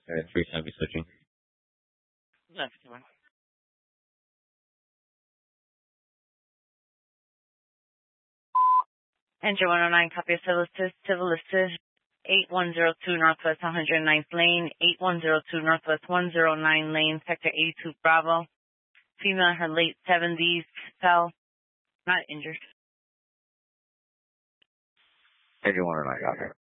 Alright, 370 switching. No, 51. Enter 109, copy of civil listed 8102 Northwest 109th Lane, 8102 Northwest 109 Lane, Sector 82 Bravo. Female in her late 70s, fell, not injured. Enter 109, copy.